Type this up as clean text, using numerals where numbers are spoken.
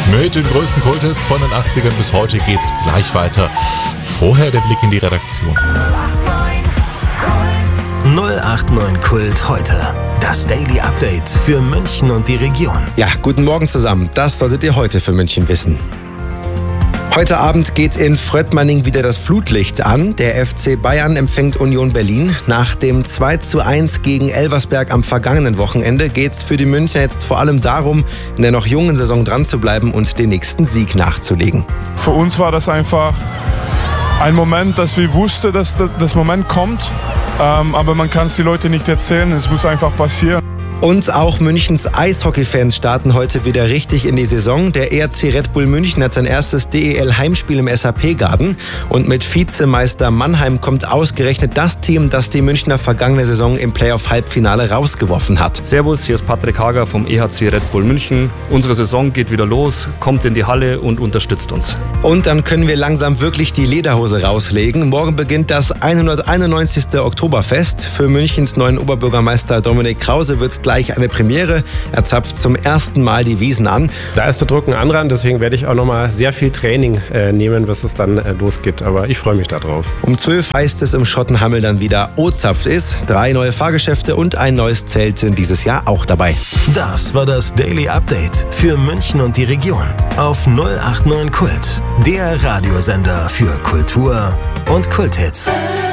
Mit den größten Kulthits von den 80ern bis heute geht's gleich weiter. Vorher der Blick in die Redaktion. 089 Kult heute. Das Daily Update für München und die Region. Ja, guten Morgen zusammen. Das solltet ihr heute für München wissen. Heute Abend geht in Fröttmanning wieder das Flutlicht an. Der FC Bayern empfängt Union Berlin. Nach dem 2:1 gegen Elversberg am vergangenen Wochenende geht's für die Münchner jetzt vor allem darum, in der noch jungen Saison dran zu bleiben und den nächsten Sieg nachzulegen. Für uns war das einfach ein Moment, dass wir wussten, dass das Moment kommt. Aber man kann es die Leute nicht erzählen, es muss einfach passieren. Und auch Münchens Eishockey-Fans starten heute wieder richtig in die Saison. Der ERC Red Bull München hat sein erstes DEL-Heimspiel im SAP-Garten. Und mit Vizemeister Mannheim kommt ausgerechnet das Team, das die Münchner vergangene Saison im Playoff-Halbfinale rausgeworfen hat. Servus, hier ist Patrick Hager vom EHC Red Bull München. Unsere Saison geht wieder los, kommt in die Halle und unterstützt uns. Und dann können wir langsam wirklich die Lederhose rauslegen. Morgen beginnt das 191. Oktoberfest. Für Münchens neuen Oberbürgermeister Dominik Krause wird es gleich eine Premiere. Er zapft zum ersten Mal die Wiesn an. Da ist der Druck ein anderer, deswegen werde ich auch nochmal sehr viel Training nehmen, bis es dann losgeht. Aber ich freue mich darauf. Um 12 heißt es im Schottenhammel dann wieder O-Zapft ist. 3 neue Fahrgeschäfte und ein neues Zelt sind dieses Jahr auch dabei. Das war das Daily Update für München und die Region auf 089 Kult. Der Radiosender für Kultur und Kulthits.